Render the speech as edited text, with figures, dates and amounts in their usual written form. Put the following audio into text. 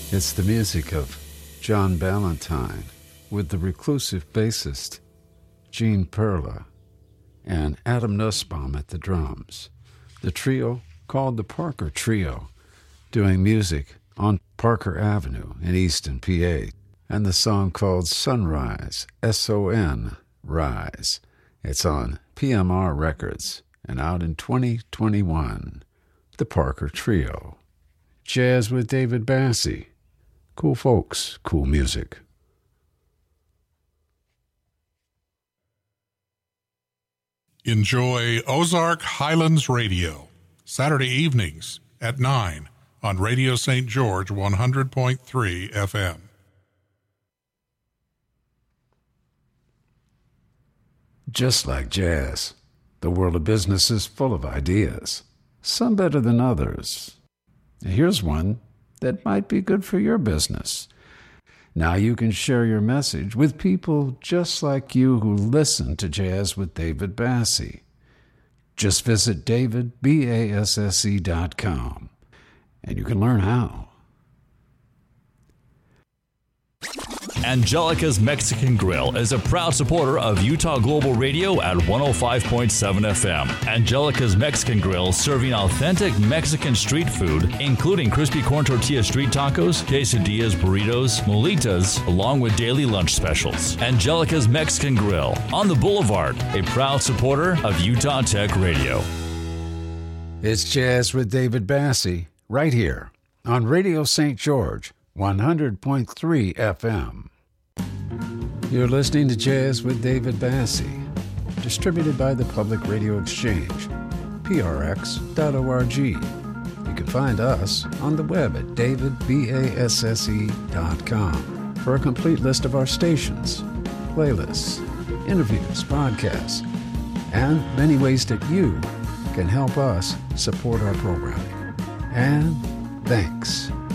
It's the music of John Ballantyne with the reclusive bassist Gene Perla and Adam Nussbaum at the drums. The trio, called the Parker Trio, doing music on Parker Avenue in Easton, PA, and the song called Sunrise, S-O-N, Rise. It's on PMR Records and out in 2021. The Parker Trio. Jazz with David Bassie. Cool folks, cool music. Enjoy Ozark Highlands Radio, Saturday evenings at 9 on Radio St. George 100.3 FM. Just like jazz, the world of business is full of ideas, some better than others. Here's one that might be good for your business. Now you can share your message with people just like you who listen to Jazz with David Bassie. Just visit davidbasse.com and you can learn how. Angelica's Mexican Grill is a proud supporter of Utah Global Radio at 105.7 FM. Angelica's Mexican Grill, serving authentic Mexican street food, including crispy corn tortilla street tacos, quesadillas, burritos, molitas, along with daily lunch specials. Angelica's Mexican Grill on the Boulevard, a proud supporter of Utah Tech Radio. It's Jazz with David Bassie, right here on Radio St. George 100.3 FM. You're listening to Jazz with David Bassie, distributed by the Public Radio Exchange, prx.org. You can find us on the web at davidbasse.com for a complete list of our stations, playlists, interviews, podcasts, and many ways that you can help us support our programming. And thanks.